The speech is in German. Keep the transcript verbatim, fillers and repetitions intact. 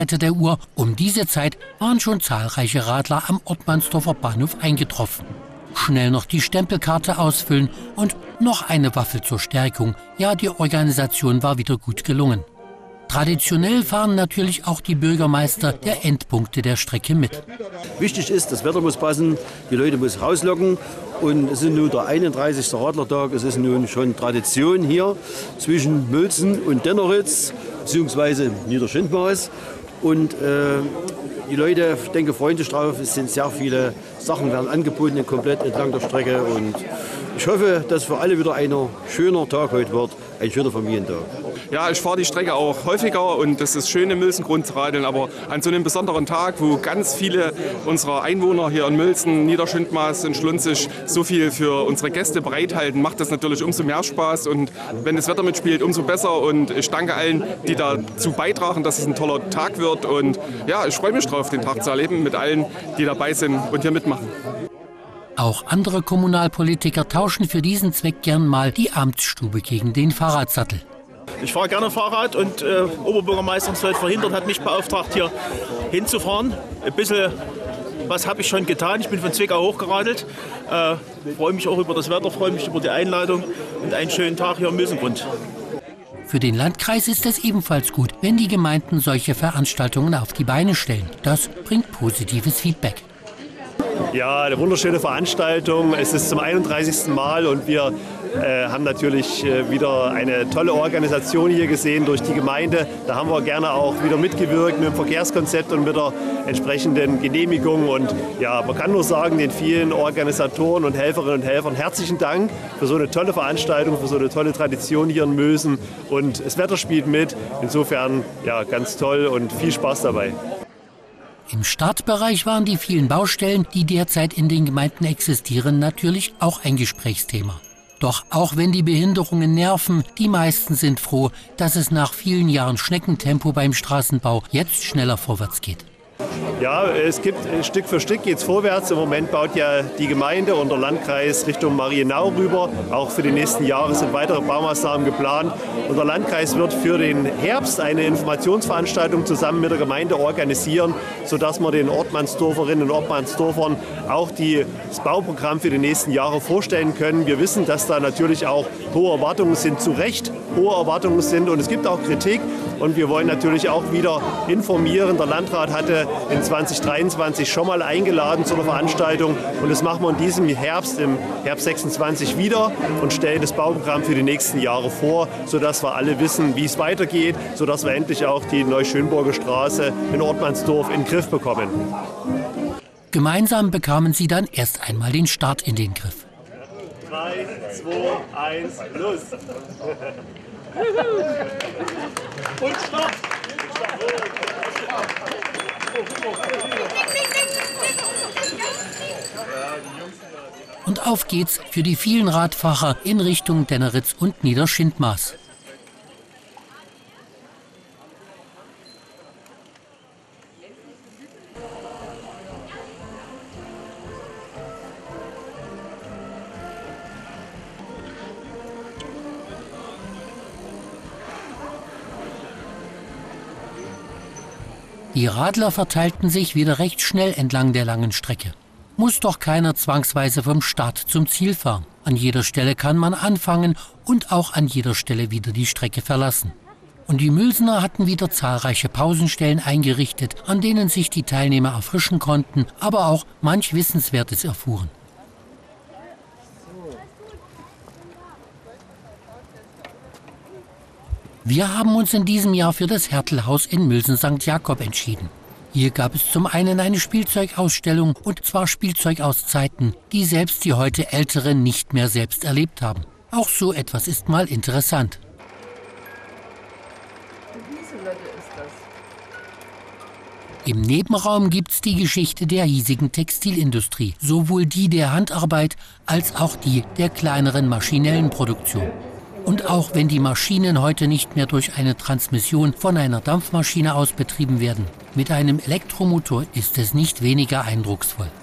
der Uhr. Um diese Zeit waren schon zahlreiche Radler am Ottmannsdorfer Bahnhof eingetroffen. Schnell noch die Stempelkarte ausfüllen und noch eine Waffel zur Stärkung. Ja, die Organisation war wieder gut gelungen. Traditionell fahren natürlich auch die Bürgermeister der Endpunkte der Strecke mit. Wichtig ist, das Wetter muss passen, die Leute muss rauslocken. Und es ist nun der einunddreißigste Radlertag. Es ist nun schon Tradition hier zwischen Mülzen und Denneritz, beziehungsweise Niederschindmaß. Und äh, die Leute, ich denke, freuen sich drauf. Es sind sehr viele Sachen, werden angeboten komplett entlang der Strecke. Und ich hoffe, dass für alle wieder ein schöner Tag heute wird, ein schöner Familientag. Ja, ich fahre die Strecke auch häufiger und das ist schön im Mülsengrund zu radeln, aber an so einem besonderen Tag, wo ganz viele unserer Einwohner hier in Mülsen, Niederschindmaß und Schlunzig so viel für unsere Gäste bereithalten, macht das natürlich umso mehr Spaß und wenn das Wetter mitspielt, umso besser und ich danke allen, die dazu beitragen, dass es ein toller Tag wird und ja, ich freue mich drauf, den Tag zu erleben mit allen, die dabei sind und hier mitmachen. Auch andere Kommunalpolitiker tauschen für diesen Zweck gern mal die Amtsstube gegen den Fahrradsattel. Ich fahre gerne Fahrrad und äh, Oberbürgermeister verhindert hat mich beauftragt, hier hinzufahren. Ein bisschen was habe ich schon getan. Ich bin von Zwickau hochgeradelt. Äh, freue mich auch über das Wetter, freue mich über die Einladung und einen schönen Tag hier im Mülsengrund. Für den Landkreis ist es ebenfalls gut, wenn die Gemeinden solche Veranstaltungen auf die Beine stellen. Das bringt positives Feedback. Ja, eine wunderschöne Veranstaltung. Es ist zum einunddreißigsten Mal und wir äh, haben natürlich äh, wieder eine tolle Organisation hier gesehen durch die Gemeinde. Da haben wir gerne auch wieder mitgewirkt mit dem Verkehrskonzept und mit der entsprechenden Genehmigung. Und ja, man kann nur sagen, den vielen Organisatoren und Helferinnen und Helfern herzlichen Dank für so eine tolle Veranstaltung, für so eine tolle Tradition hier in Mülsen. Und das Wetter spielt mit. Insofern ja, ganz toll und viel Spaß dabei. Im Startbereich waren die vielen Baustellen, die derzeit in den Gemeinden existieren, natürlich auch ein Gesprächsthema. Doch auch wenn die Behinderungen nerven, die meisten sind froh, dass es nach vielen Jahren Schneckentempo beim Straßenbau jetzt schneller vorwärts geht. Ja, es gibt Stück für Stück geht's vorwärts. Im Moment baut ja die Gemeinde und der Landkreis Richtung Marienau rüber. Auch für die nächsten Jahre sind weitere Baumaßnahmen geplant. Und der Landkreis wird für den Herbst eine Informationsveranstaltung zusammen mit der Gemeinde organisieren, sodass wir den Ottmannsdorferinnen und Ottmannsdorfern auch die, das Bauprogramm für die nächsten Jahre vorstellen können. Wir wissen, dass da natürlich auch hohe Erwartungen sind, zu Recht hohe Erwartungen sind. Und es gibt auch Kritik. Und wir wollen natürlich auch wieder informieren. Der Landrat hatte in zweitausenddreiundzwanzig schon mal eingeladen zu einer Veranstaltung. Und das machen wir in diesem Herbst, im Herbst sechsundzwanzig wieder und stellen das Bauprogramm für die nächsten Jahre vor, sodass wir alle wissen, wie es weitergeht, sodass wir endlich auch die Neuschönburger Straße in Ottmannsdorf in den Griff bekommen. Gemeinsam bekamen sie dann erst einmal den Start in den Griff. drei, zwei, eins, los! Und Stopp! Und auf geht's für die vielen Radfahrer in Richtung Denneritz und Niederschindmaß. Die Radler verteilten sich wieder recht schnell entlang der langen Strecke. Muss doch keiner zwangsweise vom Start zum Ziel fahren. An jeder Stelle kann man anfangen und auch an jeder Stelle wieder die Strecke verlassen. Und die Mülsener hatten wieder zahlreiche Pausenstellen eingerichtet, an denen sich die Teilnehmer erfrischen konnten, aber auch manch Wissenswertes erfuhren. Wir haben uns in diesem Jahr für das Hertelhaus in Mülsen Sankt Jakob entschieden. Hier gab es zum einen eine Spielzeugausstellung, und zwar Spielzeug aus Zeiten, die selbst die heute Älteren nicht mehr selbst erlebt haben. Auch so etwas ist mal interessant. Im Nebenraum gibt's die Geschichte der hiesigen Textilindustrie, sowohl die der Handarbeit als auch die der kleineren maschinellen Produktion. Und auch wenn die Maschinen heute nicht mehr durch eine Transmission von einer Dampfmaschine aus betrieben werden, mit einem Elektromotor ist es nicht weniger eindrucksvoll.